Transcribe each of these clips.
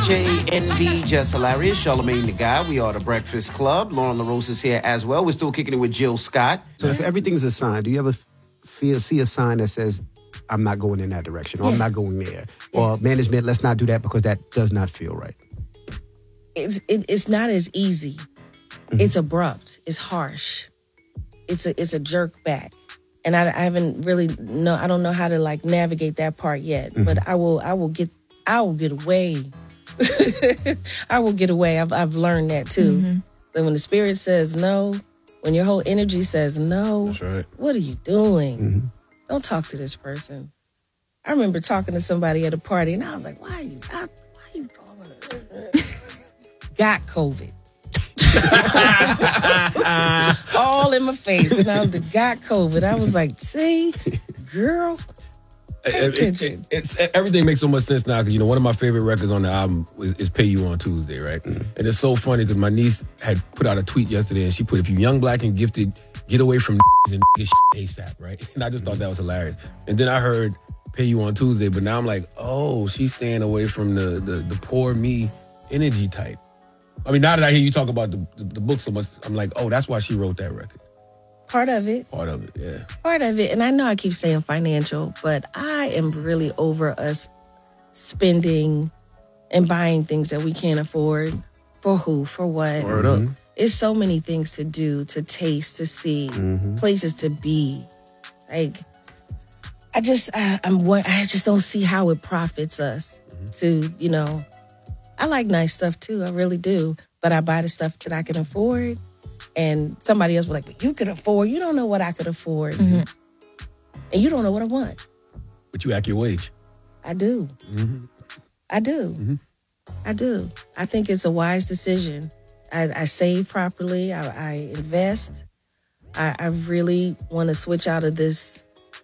JNV, Just Hilarious, Charlamagne the Guy. We are the Breakfast Club. Lauren LaRose is here as well. We're still kicking it with Jill Scott. So if everything's a sign, do you ever see a sign that says, I'm not going in that direction, or I'm not going there? Or management, let's not do that because that does not feel right. It's not as easy. Mm-hmm. It's abrupt. It's harsh. It's a jerk back. And I haven't really I don't know how to like navigate that part yet. Mm-hmm. But I will get away. I will get away. I've learned that too. Mm-hmm. That when the spirit says no, when your whole energy says no, that's right. What are you doing? Mm-hmm. Don't talk to this person. I remember talking to somebody at a party, and I was like, why are you talking to this? Got COVID. All in my face. And I got COVID. I was like, see, girl, pay attention. Everything makes so much sense now because, one of my favorite records on the album is Pay You on Tuesday, right? Mm-hmm. And it's so funny because my niece had put out a tweet yesterday and she put, if you young, black, and gifted, get away from and get ASAP, right? And I just thought that was hilarious. And then I heard Pay You on Tuesday, but now I'm like, oh, she's staying away from the poor me energy type. I mean, now that I hear you talk about the book so much, I'm like, oh, that's why she wrote that record. Part of it, yeah. Part of it. And I know I keep saying financial, but I am really over us spending and buying things that we can't afford. For who? For what? Word up. It's so many things to do, to taste, to see, places to be. Like, I just don't see how it profits us to, I like nice stuff too, I really do. But I buy the stuff that I can afford. And somebody else was like, but you could afford. You don't know what I could afford. Mm-hmm. And you don't know what I want. But you act your wage. I do. Mm-hmm. I do. Mm-hmm. I do. I think it's a wise decision. I save properly. I invest. I really want to switch out of this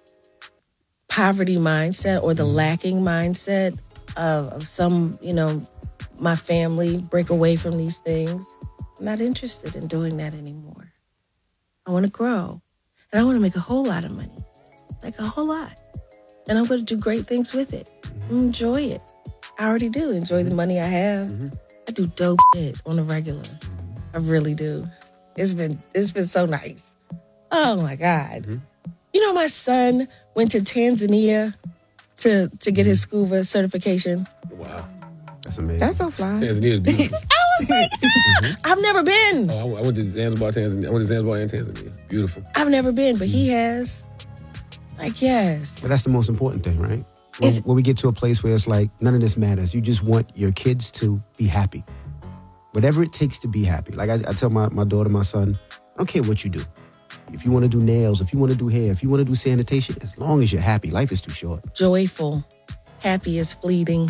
poverty mindset or the lacking mindset of some, my family break away from these things. I'm not interested in doing that anymore. I want to grow. And I want to make a whole lot of money. Like a whole lot. And I'm going to do great things with it. Enjoy it. I already do enjoy the money I have. Mm-hmm. I do dope shit on a regular. I really do. It's been so nice. Oh my God. Mm-hmm. My son went to Tanzania to get his scuba certification. Wow. That's amazing. That's so fly. Tanzania is beautiful. I was like, I've never been. Oh, I went to Zanzibar, Tanzania. I went to Zanzibar and Tanzania. Beautiful. I've never been, but he has. Like, yes. But that's the most important thing, right? When we get to a place where it's like, none of this matters. You just want your kids to be happy. Whatever it takes to be happy. Like I tell my daughter, my son, I don't care what you do. If you want to do nails, if you want to do hair, if you want to do sanitation, as long as you're happy, life is too short. Joyful. Happy is fleeting.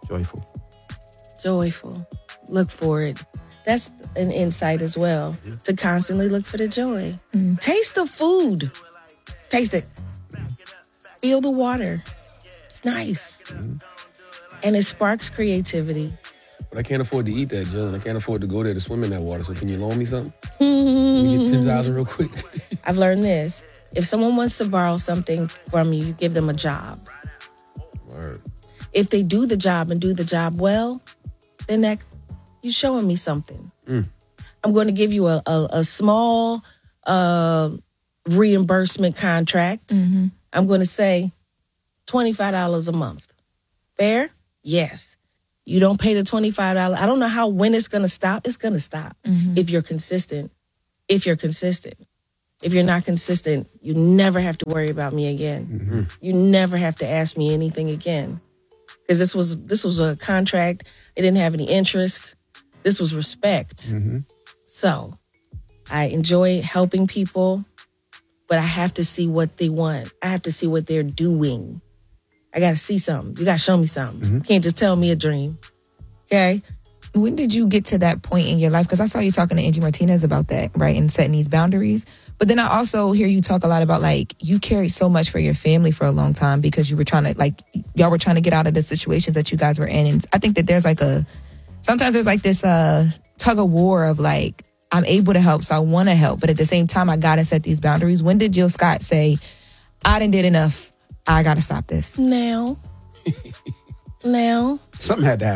Joyful. Look for it. That's an insight as well, to constantly look for the joy. Taste the food. Taste it. Feel the water. It's nice. And it sparks creativity. But I can't afford to eat that, Jill, and I can't afford to go there to swim in that water. So can you loan me something? Can you get 10,000 real quick? I've learned this. If someone wants to borrow something from you, you give them a job. Word. If they do the job and do the job well, then that you're showing me something. I'm going to give you a small reimbursement contract. I'm going to say $25 a month. Fair? Yes. You don't pay the $25. I don't know when it's going to stop. It's going to stop if you're consistent. If you're not consistent, you never have to worry about me again. You never have to ask me anything again. Because this was a contract. It didn't have any interest. This was respect. So I enjoy helping people, but I have to see what they want. I have to see what they're doing. I got to see something. You got to show me something. You can't just tell me a dream. Okay? When did you get to that point in your life? Because I saw you talking to Angie Martinez about that, right? And setting these boundaries. But then I also hear you talk a lot about, like, you carried so much for your family for a long time because you were trying to, like, y'all were trying to get out of the situations that you guys were in. And I think that there's sometimes there's like this tug of war of like, I'm able to help, so I want to help. But at the same time, I got to set these boundaries. When did Jill Scott say, I done did enough, I got to stop this? Now. Something had to happen.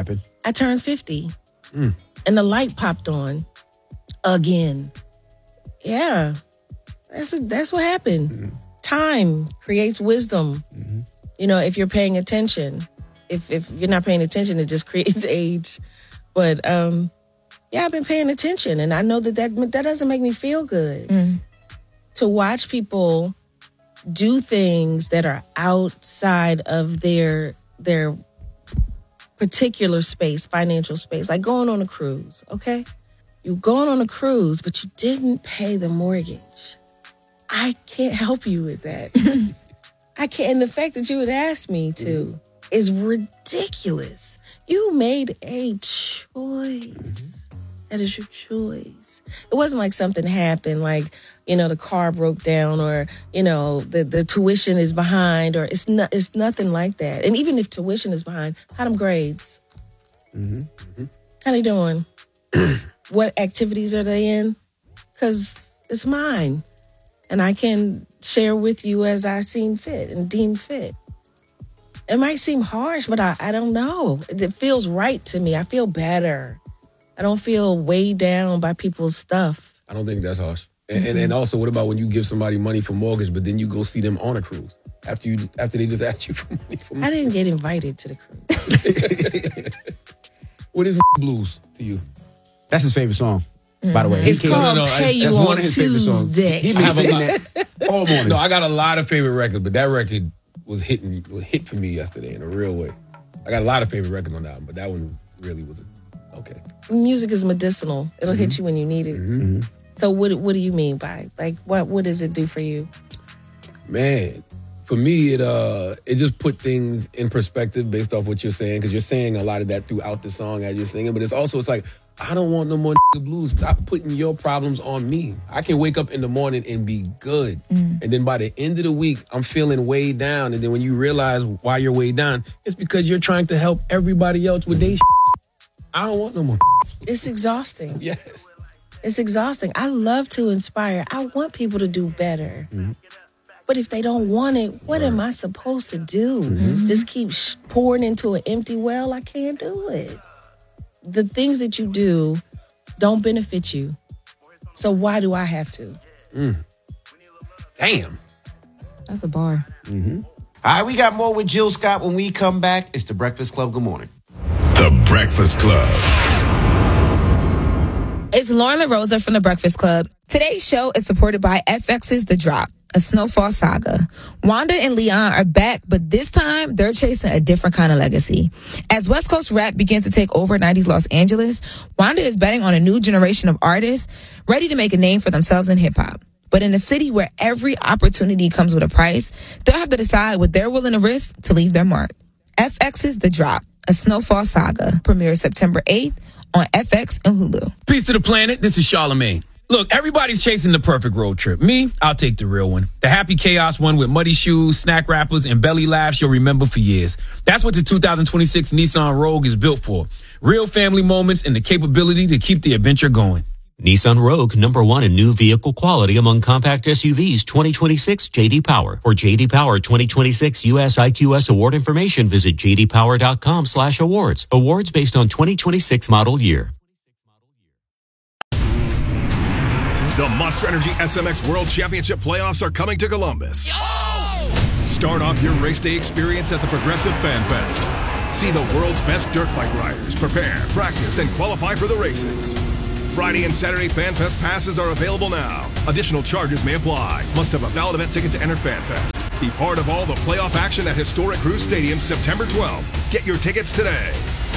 I turned 50 and the light popped on again. Yeah, that's what happened. Time creates wisdom. You know, if you're paying attention. If you're not paying attention, it just creates age. But yeah, I've been paying attention, and I know that doesn't make me feel good. To watch people do things that are outside of their particular space, financial space, like going on a cruise, okay? You're going on a cruise, but you didn't pay the mortgage. I can't help you with that. I can't. And the fact that you would ask me to is ridiculous. You made a choice. That is your choice. It wasn't like something happened, like, you know, the car broke down or, you know, the tuition is behind, or it's nothing like that. And even if tuition is behind, how them grades? How they doing? What activities are they in? Because it's mine. And I can share with you as I seem fit and deem fit. It might seem harsh, but I don't know. It feels right to me. I feel better. I don't feel weighed down by people's stuff. I don't think that's harsh. And also, what about when you give somebody money for mortgage, but then you go see them on a cruise after they just asked you for money for mortgage? I didn't get invited to the cruise. What is blues to you? That's his favorite song, by the way. It's called Pay You on Tuesday. He been singing that all morning. No, I got a lot of favorite records, but that record was hit for me yesterday in a real way. I got a lot of favorite records on that album, but that one really was okay. Music is medicinal. It'll hit you when you need it. So what do you mean by, like, what does it do for you? Man, for me, it just put things in perspective based off what you're saying, because you're saying a lot of that throughout the song as you're singing, but it's like, I don't want no more blues. Stop putting your problems on me. I can wake up in the morning and be good. And then by the end of the week, I'm feeling weighed down. And then when you realize why you're weighed down, it's because you're trying to help everybody else with their I don't want no more. It's exhausting. Yes. It's exhausting. I love to inspire. I want people to do better. But if they don't want it, what am I supposed to do? Just keep pouring into an empty well? I can't do it. The things that you do don't benefit you. So why do I have to? Damn. That's a bar. All right, we got more with Jill Scott when we come back. It's The Breakfast Club. Good morning. The Breakfast Club. It's Lauren LaRosa from The Breakfast Club. Today's show is supported by FX's The Drop, a Snowfall saga. Wanda and Leon are back, but this time they're chasing a different kind of legacy. As West Coast rap begins to take over 90s Los Angeles, Wanda is betting on a new generation of artists ready to make a name for themselves in hip-hop. But in a city where every opportunity comes with a price, they'll have to decide what they're willing to risk to leave their mark. FX's The Drop, a Snowfall saga, premieres September 8th on FX and Hulu. Peace to the planet. This is Charlamagne. Look, everybody's chasing the perfect road trip. Me, I'll take the real one. The happy chaos one with muddy shoes, snack wrappers, and belly laughs you'll remember for years. That's what the 2026 Nissan Rogue is built for. Real family moments and the capability to keep the adventure going. Nissan Rogue, #1 in new vehicle quality among compact SUVs, 2026 J.D. Power. For J.D. Power 2026 U.S. IQS award information, visit jdpower.com/awards. Awards based on 2026 model year. The Monster Energy SMX World Championship playoffs are coming to Columbus. Start off your race day experience at the Progressive Fan Fest. See the world's best dirt bike riders prepare, practice, and qualify for the races. Friday and Saturday Fan Fest passes are available now. Additional charges may apply. Must have a valid event ticket to enter Fan Fest. Be part of all the playoff action at Historic Cruise Stadium September 12th. Get your tickets today.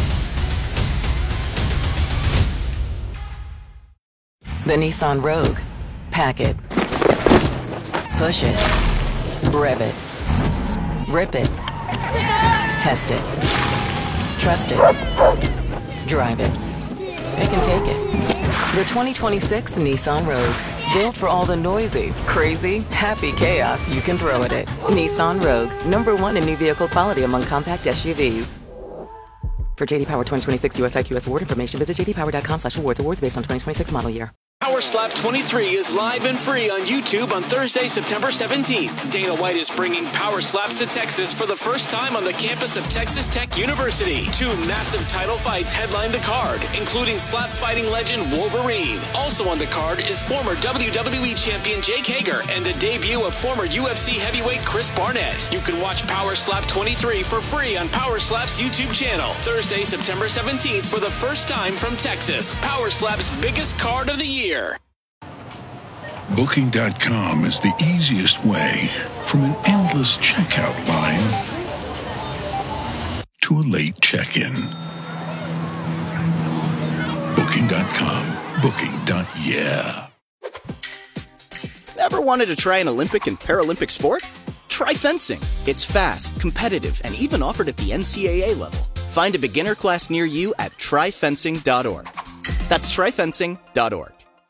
The Nissan Rogue. Pack it. Push it. Rev it. Rip it. Test it. Trust it. Drive it. It can take it. The 2026 Nissan Rogue. Built for all the noisy, crazy, happy chaos you can throw at it. Nissan Rogue. #1 in new vehicle quality among compact SUVs. For J.D. Power 2026 US IQS award information, visit jdpower.com/awards. Awards based on 2026 model year. Power Slap 23 is live and free on YouTube on Thursday, September 17th. Dana White is bringing Power Slaps to Texas for the first time on the campus of Texas Tech University. 2 massive title fights headline the card, including slap fighting legend Wolverine. Also on the card is former WWE champion Jake Hager and the debut of former UFC heavyweight Chris Barnett. You can watch Power Slap 23 for free on Power Slap's YouTube channel. Thursday, September 17th for the first time from Texas. Power Slap's biggest card of the year. Booking.com is the easiest way from an endless checkout line to a late check-in. Booking.com. Booking.yeah. Ever wanted to try an Olympic and Paralympic sport? Try fencing. It's fast, competitive, and even offered at the NCAA level. Find a beginner class near you at tryfencing.org. That's tryfencing.org.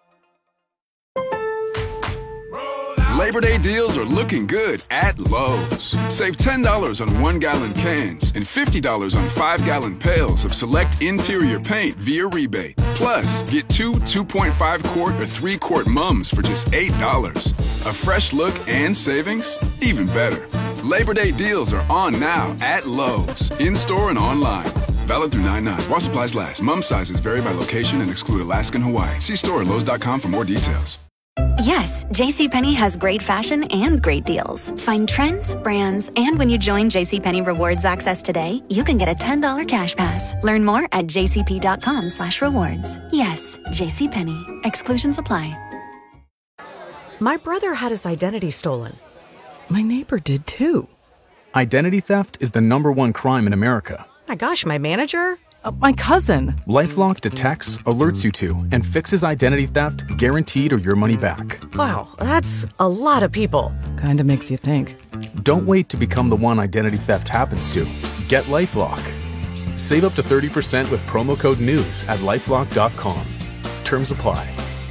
Labor Day deals are looking good at Lowe's. Save $10 on 1-gallon cans and $50 on 5-gallon pails of select interior paint via rebate. Plus, get 2 2.5-quart or 3-quart mums for just $8. A fresh look and savings? Even better. Labor Day deals are on now at Lowe's, in-store and online. Valid through 9/9. While supplies last. Mum sizes vary by location and exclude Alaska and Hawaii. See store at Lowe's.com for more details. Yes, JCPenney has great fashion and great deals. Find trends, brands, and when you join JCPenney Rewards Access today, you can get a $10 cash pass. Learn more at jcp.com/rewards. Yes, JCPenney. Exclusions apply. My brother had his identity stolen. My neighbor did too. Identity theft is the #1 crime in America. My gosh, my manager? My cousin. LifeLock detects, alerts you to, and fixes identity theft guaranteed or your money back. Wow, that's a lot of people. Kinda makes you think. Don't wait to become the one identity theft happens to. Get LifeLock. Save up to 30% with promo code NEWS at LifeLock.com. Terms apply.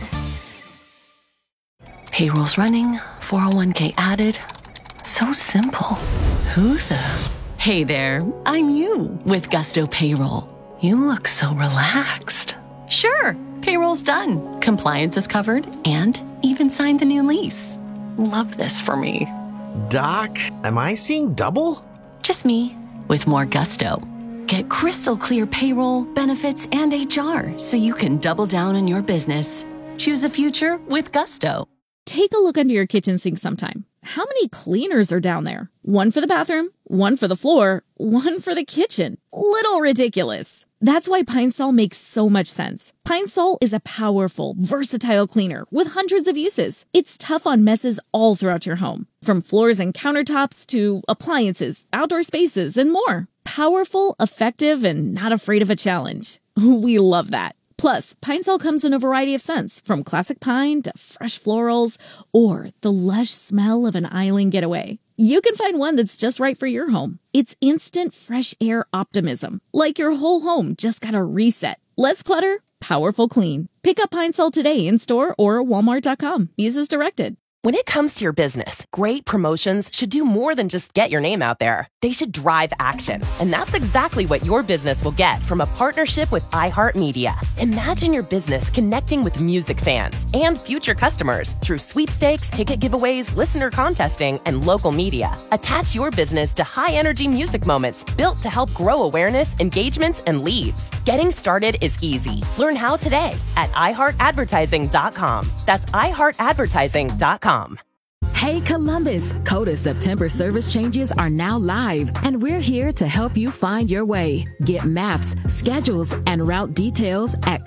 Payroll's running, 401k added. So simple. Who the... Hey there, I'm you with Gusto Payroll. You look so relaxed. Sure, payroll's done. Compliance is covered and even signed the new lease. Love this for me. Doc, am I seeing double? Just me with more gusto. Get crystal clear payroll, benefits, and HR so you can double down on your business. Choose a future with Gusto. Take a look under your kitchen sink sometime. How many cleaners are down there? One for the bathroom, one for the floor, one for the kitchen. Little ridiculous. That's why Pine Sol makes so much sense. Pine Sol is a powerful, versatile cleaner with hundreds of uses. It's tough on messes all throughout your home, from floors and countertops to appliances, outdoor spaces, and more. Powerful, effective, and not afraid of a challenge. We love that. Plus, Pine Sol comes in a variety of scents, from classic pine to fresh florals or the lush smell of an island getaway. You can find one that's just right for your home. It's instant fresh air optimism, like your whole home just got a reset. Less clutter, powerful clean. Pick up Pine Sol today in store or walmart.com. Use as directed. When it comes to your business, great promotions should do more than just get your name out there. They should drive action. And that's exactly what your business will get from a partnership with iHeartMedia. Imagine your business connecting with music fans and future customers through sweepstakes, ticket giveaways, listener contesting, and local media. Attach your business to high-energy music moments built to help grow awareness, engagements, and leads. Getting started is easy. Learn how today at iHeartAdvertising.com. That's iHeartAdvertising.com. Hey Columbus, Coda September service changes are now live, and we're here to help you find your way. Get maps, schedules, and route details at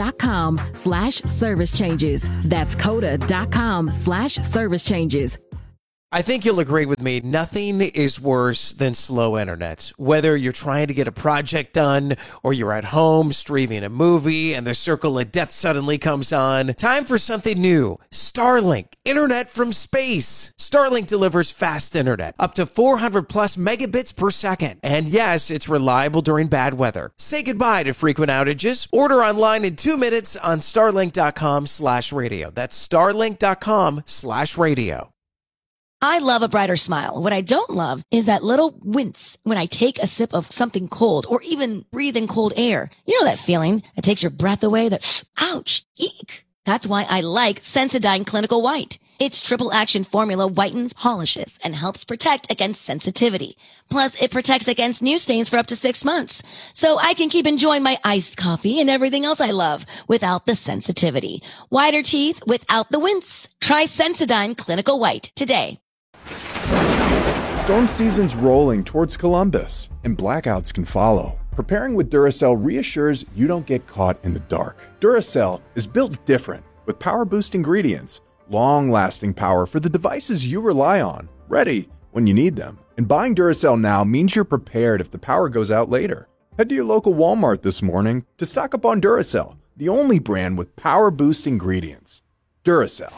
coda.com/service changes. That's coda.com/service changes. I think you'll agree with me. Nothing is worse than slow internet. Whether you're trying to get a project done or you're at home streaming a movie and the circle of death suddenly comes on. Time for something new. Starlink, internet from space. Starlink delivers fast internet, up to 400 plus megabits per second. And yes, it's reliable during bad weather. Say goodbye to frequent outages. Order online in 2 minutes on starlink.com/radio. That's starlink.com/radio. I love a brighter smile. What I don't love is that little wince when I take a sip of something cold or even breathe in cold air. You know that feeling that takes your breath away, that ouch, eek. That's why I like Sensodyne Clinical White. Its triple action formula whitens, polishes, and helps protect against sensitivity. Plus, it protects against new stains for up to 6 months. So I can keep enjoying my iced coffee and everything else I love without the sensitivity. Whiter teeth without the wince. Try Sensodyne Clinical White today. Storm season's rolling towards Columbus, and blackouts can follow. Preparing with Duracell reassures you don't get caught in the dark. Duracell is built different, with power boost ingredients, long-lasting power for the devices you rely on, ready when you need them. And buying Duracell now means you're prepared if the power goes out later. Head to your local Walmart this morning to stock up on Duracell, the only brand with power boost ingredients. Duracell.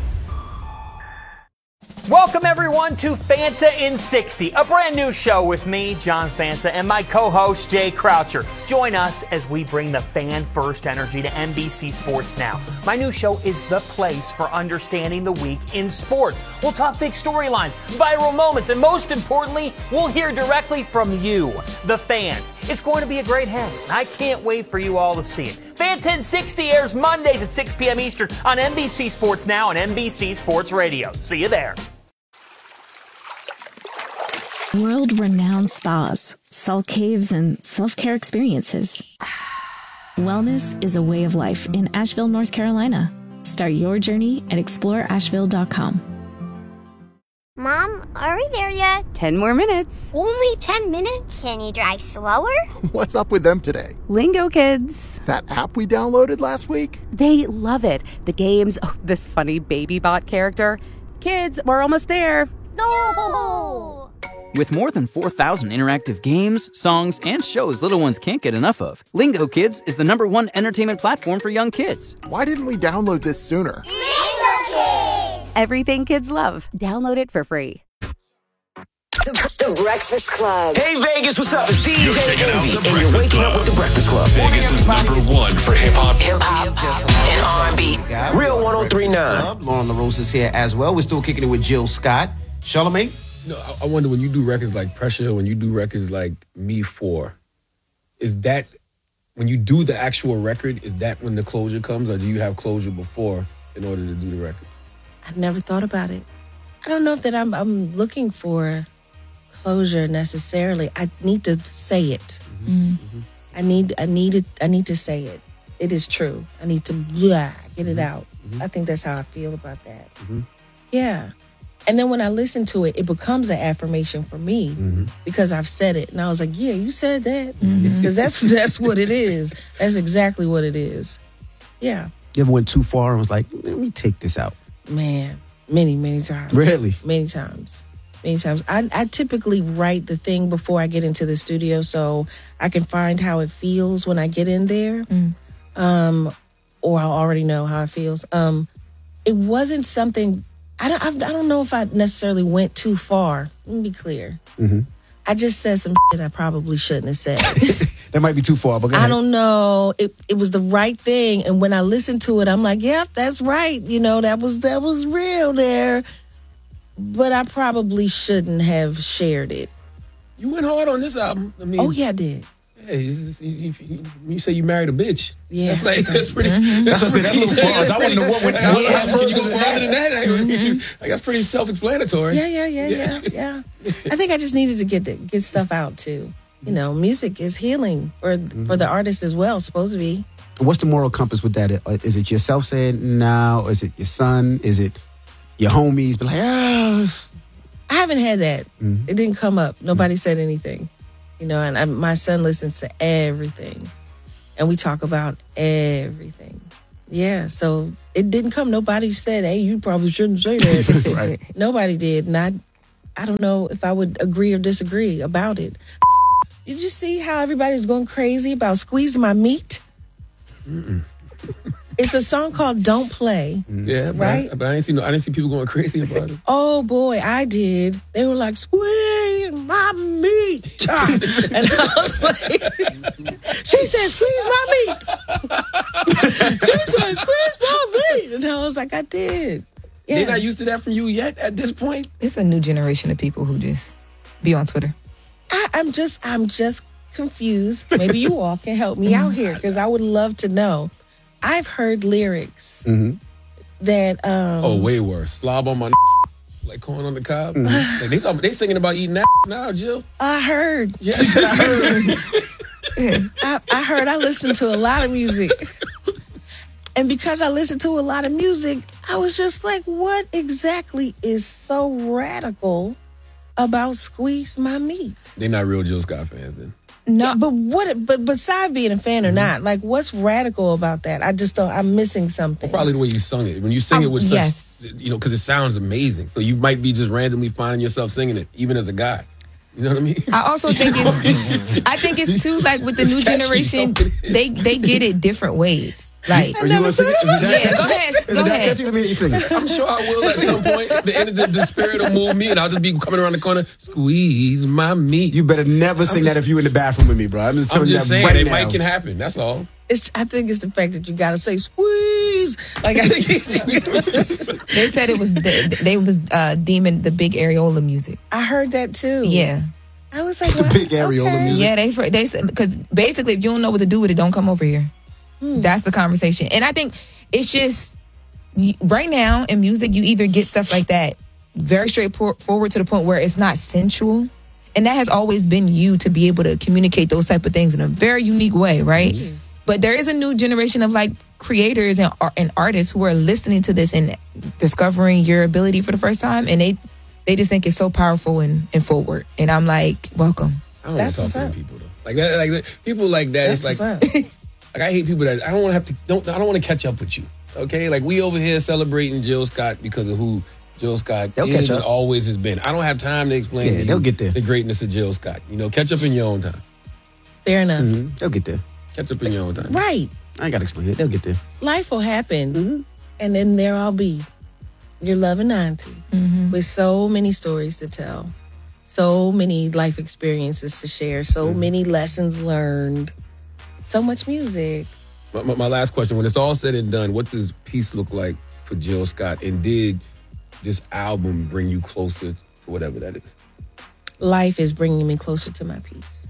Welcome, everyone, to Fanta in 60, a brand new show with me, John Fanta, and my co-host, Jay Croucher. Join us as we bring the fan-first energy to NBC Sports Now. My new show is the place for understanding the week in sports. We'll talk big storylines, viral moments, and most importantly, we'll hear directly from you, the fans. It's going to be a great hang, and I can't wait for you all to see it. Fanta in 60 airs Mondays at 6 p.m. Eastern on NBC Sports Now and NBC Sports Radio. See you there. World-renowned spas, salt caves, and self-care experiences. Wellness is a way of life in Asheville, North Carolina. Start your journey at exploreasheville.com. Mom, are we there yet? 10 more minutes. Only 10 minutes? Can you drive slower? What's up with them today? Lingo Kids. That app we downloaded last week? They love it. The games, this funny baby bot character. Kids, we're almost there. No! With more than 4,000 interactive games, songs, and shows little ones can't get enough of, Lingo Kids is the #1 entertainment platform for young kids. Why didn't we download this sooner? Lingo Kids! Everything kids love. Download it for free. The Breakfast Club. Hey Vegas, what's up? It's DJ You're checking out Envy, The and you're Breakfast waking Club. up with The Breakfast Club. Vegas' #1 for hip-hop. And R&B. Real 103.9. Lauren LaRose is here as well. We're still kicking it with Jill Scott. Charlamagne? No, I wonder, when you do records like Pressure, when you do records like Me 4, is that, when you do the actual record, is that when the closure comes, or do you have closure before in order to do the record? I've never thought about it. I don't know if that I'm looking for closure necessarily. I need to say it. Mm-hmm. I need to say it. It is true. I need to get it out. Mm-hmm. I think that's how I feel about that. Mm-hmm. Yeah. And then when I listen to it, it becomes an affirmation for me because I've said it. And I was like, yeah, you said that. Because that's what it is. That's exactly what it is. Yeah. You ever went too far and was like, let me take this out? Man, many times. Really? Many times. I typically write the thing before I get into the studio so I can find how it feels when I get in there. Or I'll already know how it feels. It wasn't something... I don't know if I necessarily went too far. Let me be clear. Mm-hmm. I just said some shit I probably shouldn't have said. That might be too far, but go ahead. I don't know. It was the right thing. And when I listened to it, I'm like, yeah, that's right. You know, that was real there. But I probably shouldn't have shared it. You went hard on this album. I mean, oh, yeah, I did. Yeah, you say you married a bitch. Yeah, that's pretty. That's what I said. That's a little far. I wouldn't know what went. Can you go further than that? Like, that's pretty self-explanatory. Yeah. I think I just needed to get stuff out too. You know, music is healing for the artist as well. Supposed to be. What's the moral compass with that? Is it yourself saying no? Is it your son? Is it your homies? But like, I haven't had that. It didn't come up. Nobody said anything. You know, and my son listens to everything. And we talk about everything. Yeah, so it didn't come. Nobody said, hey, you probably shouldn't say that. Right. Nobody did. And I don't know if I would agree or disagree about it. Did you see how everybody's going crazy about squeezing my meat? It's a song called Don't Play. Yeah, right? But I didn't see people going crazy about it. Oh, boy, I did. They were like, squeeze my meat. And I was like, she said, squeeze my meat. She said, squeeze my meat. And I was like, I did. Yes. They're not used to that from you yet at this point? It's a new generation of people who just be on Twitter. I'm just confused. Maybe you all can help me out here because I would love to know. I've heard lyrics that way worse. Slob on my like corn on the cob. Like they singing about eating that now, Jill. I heard. Yes, I heard. I heard. I listened to a lot of music. And because I listened to a lot of music, I was just like, what exactly is so radical about Squeeze My Meat? They're not real Jill Scott fans then. No, but besides being a fan or not, like what's radical about that? I just don't. I'm missing something. Well, probably the way you sung it. When you sing it with such, because it sounds amazing. So you might be just randomly finding yourself singing it, even as a guy. You know what I mean? I also think it's too like with the new generation, they get it different ways. Like, are you gonna sing it? Go ahead. I'm sure I will at some point. The spirit will move me, and I'll just be coming around the corner. Squeeze my meat. You better never sing that if you in the bathroom with me, bro. I'm just telling you that saying, right it now. might can happen. That's all. I think it's the fact that you gotta say squeeze. Like I think they said it was they was deeming the big areola music. I heard that too. Yeah. I was like, the big areola music. Yeah, they said because basically if you don't know what to do with it, don't come over here. That's the conversation. And I think it's just right now in music, you either get stuff like that very straightforward to the point where it's not sensual. And that has always been you to be able to communicate those type of things in a very unique way, right? Mm-hmm. But there is a new generation of like creators and artists who are listening to this and discovering your ability for the first time. And they just think it's so powerful and forward. And I'm like, welcome. I don't want to talk to them people though. Like that, like people like that. That's it's like like I hate people that I don't want to I don't want to catch up with you. Okay, like we over here celebrating Jill Scott because of who Jill Scott is and always has been. I don't have time to explain to you they'll get there. The greatness of Jill Scott. You know, catch up in your own time. Fair enough. Mm-hmm. They'll get there. Catch up in your own time. Right. I ain't got to explain it. They'll get there. Life will happen, and then there I'll be, your loving auntie, with so many stories to tell, so many life experiences to share, so many lessons learned, so much music. My last question, when it's all said and done, what does peace look like for Jill Scott? And did this album bring you closer to whatever that is? Life is bringing me closer to my peace.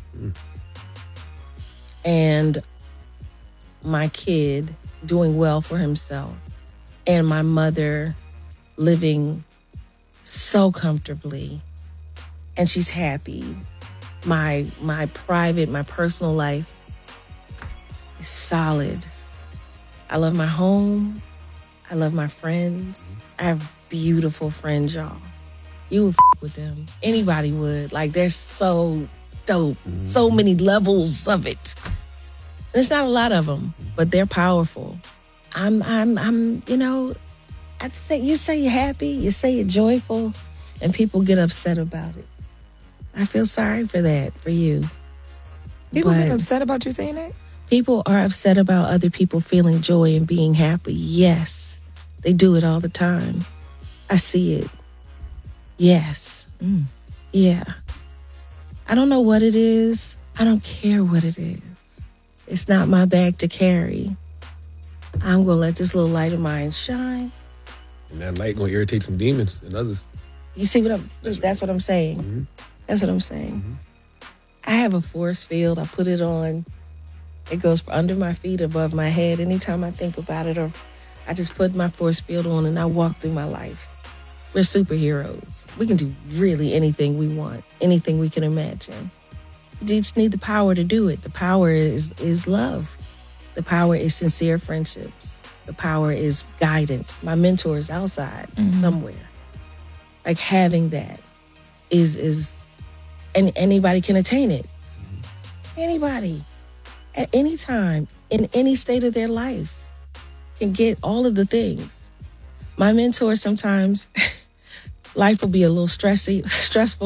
And my kid doing well for himself. And my mother living so comfortably. And she's happy. My private, my personal life is solid. I love my home. I love my friends. I have beautiful friends, y'all. You would with them. Anybody would. Like, they're so dope. So many levels of it. There's not a lot of them, but they're powerful. I'm you know, I'd say, you say you're happy, you say you're joyful, and people get upset about it. I feel sorry for that, for you. People get upset about you saying that? People are upset about other people feeling joy and being happy. Yes, they do it all the time. I see it. Yes. Yeah. I don't know what it is. I don't care what it is. It's not my bag to carry. I'm going to let this little light of mine shine. And that light going to irritate some demons and others. You see what that's what I'm saying. That's what I'm saying. I have a force field. I put it on. It goes under my feet, above my head. Anytime I think about it, or I just put my force field on and I walk through my life. We're superheroes. We can do really anything we want, anything we can imagine. You just need the power to do it. The power is love. The power is sincere friendships. The power is guidance. My mentor is outside somewhere. Like having that is and anybody can attain it. Anybody. At any time, in any state of their life, can get all of the things. My mentor sometimes, life will be a little stressful.